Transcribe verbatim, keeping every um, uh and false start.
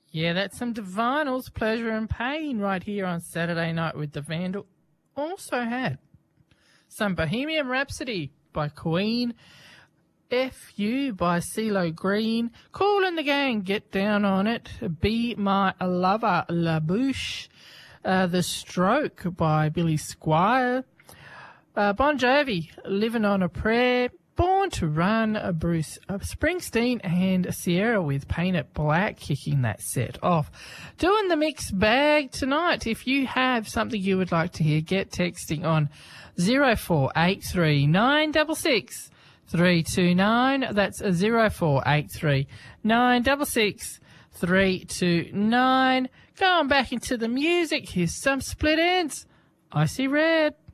Yeah, that's some Divinals, Pleasure and Pain right here on Saturday Night with the Vandal. Also had some Bohemian Rhapsody by Queen, F U by CeeLo Green, Kool and the Gang, Get Down on It, Be My Lover, La Bouche, uh, The Stroke by Billy Squier, uh, Bon Jovi, Living on a Prayer, Born to Run, uh, Bruce uh, Springsteen, and Sierra with Paint It Black kicking that set off. Doing the mixed bag tonight. If you have something you would like to hear, get texting on zero four eight three nine six six three two nine. That's zero four eight three nine six six three two nine. Going back into the music, here's some Split Ends. I See Red.